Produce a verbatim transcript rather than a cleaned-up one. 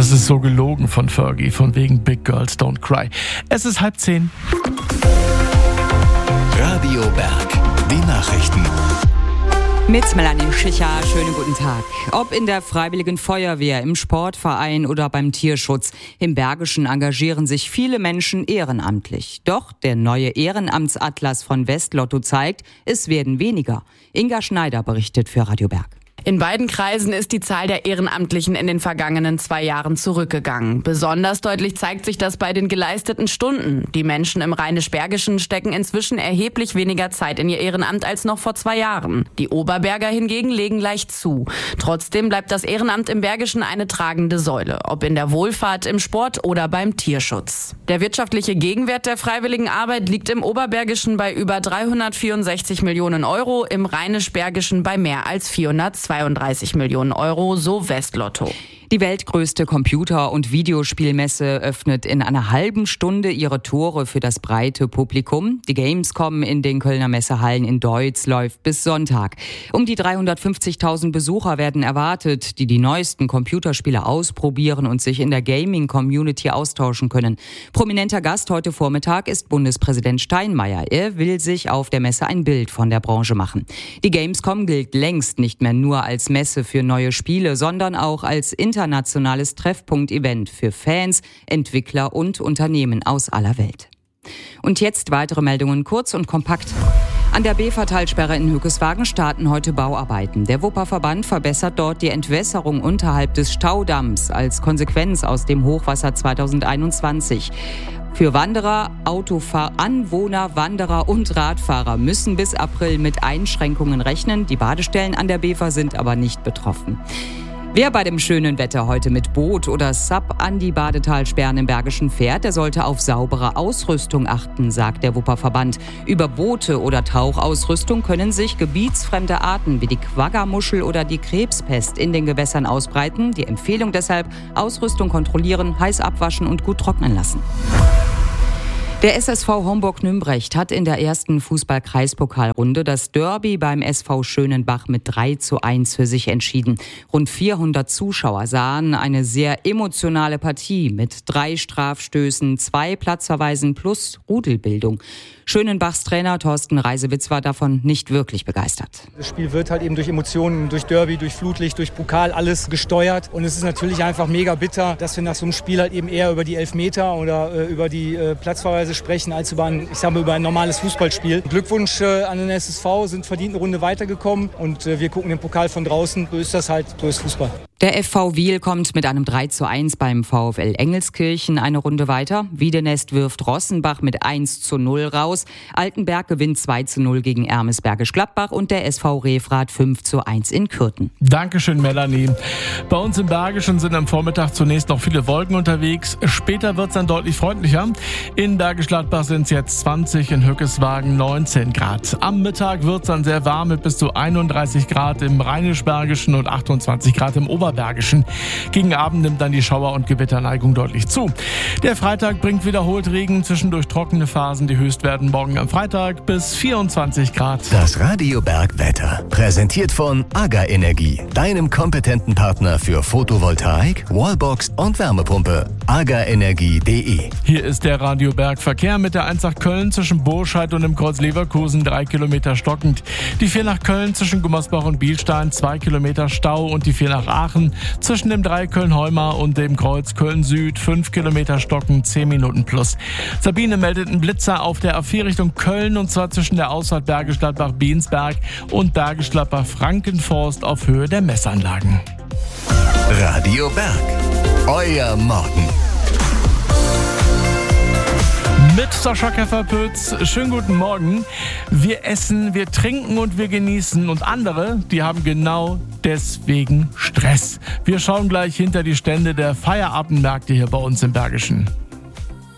Das ist so gelogen von Fergie, von wegen Big Girls Don't Cry. Es ist halb zehn. Radio Berg, die Nachrichten. Mit Melanie Schicher, schönen guten Tag. Ob in der Freiwilligen Feuerwehr, im Sportverein oder beim Tierschutz, im Bergischen engagieren sich viele Menschen ehrenamtlich. Doch der neue Ehrenamtsatlas von Westlotto zeigt, es werden weniger. Inga Schneider berichtet für Radio Berg. In beiden Kreisen ist die Zahl der Ehrenamtlichen in den vergangenen zwei Jahren zurückgegangen. Besonders deutlich zeigt sich das bei den geleisteten Stunden. Die Menschen im Rheinisch-Bergischen stecken inzwischen erheblich weniger Zeit in ihr Ehrenamt als noch vor zwei Jahren. Die Oberberger hingegen legen leicht zu. Trotzdem bleibt das Ehrenamt im Bergischen eine tragende Säule, ob in der Wohlfahrt, im Sport oder beim Tierschutz. Der wirtschaftliche Gegenwert der freiwilligen Arbeit liegt im Oberbergischen bei über dreihundertvierundsechzig Millionen Euro, im Rheinisch-Bergischen bei mehr als vierhundertzweiunddreißig Millionen Euro, so Westlotto. Die weltgrößte Computer- und Videospielmesse öffnet in einer halben Stunde ihre Tore für das breite Publikum. Die Gamescom in den Kölner Messehallen in Deutz läuft bis Sonntag. Um die dreihundertfünfzigtausend Besucher werden erwartet, die die neuesten Computerspiele ausprobieren und sich in der Gaming-Community austauschen können. Prominenter Gast heute Vormittag ist Bundespräsident Steinmeier. Er will sich auf der Messe ein Bild von der Branche machen. Die Gamescom gilt längst nicht mehr nur als Messe für neue Spiele, sondern auch als internationales Treffpunkt-Event für Fans, Entwickler und Unternehmen aus aller Welt. Und jetzt weitere Meldungen kurz und kompakt. An der B-Verteilsperre in Hückeswagen starten heute Bauarbeiten. Der Wupperverband verbessert dort die Entwässerung unterhalb des Staudamms als Konsequenz aus dem Hochwasser zweitausendeinundzwanzig. Für Wanderer, Autofahrer, Anwohner, Wanderer und Radfahrer müssen bis April mit Einschränkungen rechnen. Die Badestellen an der Bever sind aber nicht betroffen. Wer bei dem schönen Wetter heute mit Boot oder Sub an die Badetalsperren im Bergischen fährt, der sollte auf saubere Ausrüstung achten, sagt der Wupperverband. Über Boote oder Tauchausrüstung können sich gebietsfremde Arten wie die Quaggamuschel oder die Krebspest in den Gewässern ausbreiten. Die Empfehlung deshalb: Ausrüstung kontrollieren, heiß abwaschen und gut trocknen lassen. Der S S V Homburg-Nümbrecht hat in der ersten Fußball-Kreispokalrunde das Derby beim S V Schönenbach mit drei zu eins für sich entschieden. Rund vierhundert Zuschauer sahen eine sehr emotionale Partie mit drei Strafstößen, zwei Platzverweisen plus Rudelbildung. Schönenbachs Trainer Thorsten Reisewitz war davon nicht wirklich begeistert. Das Spiel wird halt eben durch Emotionen, durch Derby, durch Flutlicht, durch Pokal alles gesteuert. Und es ist natürlich einfach mega bitter, dass wir nach so einem Spiel halt eben eher über die Elfmeter oder äh, über die äh, Platzverweise sprechen, als über ein, ich sag mal, über ein normales Fußballspiel. Glückwunsch äh, an den S S V, sind verdient eine Runde weitergekommen und äh, wir gucken den Pokal von draußen. So ist das halt, so ist Fußball. Der F V Wiel kommt mit einem drei zu eins beim VfL Engelskirchen eine Runde weiter. Wiedenest wirft Rossenbach mit eins zu null raus. Altenberg gewinnt zwei zu null gegen Ermes-Bergisch-Gladbach und der S V Refrath fünf zu eins in Kürten. Dankeschön, Melanie. Bei uns im Bergischen sind am Vormittag zunächst noch viele Wolken unterwegs. Später wird es dann deutlich freundlicher. In Bergisch-Gladbach sind es jetzt zwanzig, in Hückeswagen neunzehn Grad. Am Mittag wird es dann sehr warm mit bis zu einunddreißig Grad im Rheinisch-Bergischen und achtundzwanzig Grad im Oberbergischen. Gegen Abend nimmt dann die Schauer- und Gewitterneigung deutlich zu. Der Freitag bringt wiederholt Regen, zwischendurch trockene Phasen. Die Höchstwerten morgen am Freitag bis vierundzwanzig Grad. Das Radio Berg Wetter, präsentiert von AGA Energie, deinem kompetenten Partner für Photovoltaik, Wallbox und Wärmepumpe. aga energie punkt de. Hier ist der Radio Berg Verkehr mit der eins nach Köln zwischen Burscheid und dem Kreuz Leverkusen, drei Kilometer stockend. Die vier nach Köln zwischen Gummersbach und Bielstein, zwei Kilometer Stau, und die vier nach Aachen zwischen dem drei Köln-Heumar und dem Kreuz Köln Süd, fünf Kilometer stockend, zehn Minuten plus. Sabine meldet einen Blitzer auf der A vier Richtung Köln, und zwar zwischen der Ausfahrt Bergisch Gladbach-Bensberg und Bergisch Gladbach-Frankenforst auf Höhe der Messanlagen. Radio Berg, euer Morgen. Mit Sascha Kefferpütz, schönen guten Morgen. Wir essen, wir trinken und wir genießen, und andere, die haben genau deswegen Stress. Wir schauen gleich hinter die Stände der Feierabendmärkte hier bei uns im Bergischen.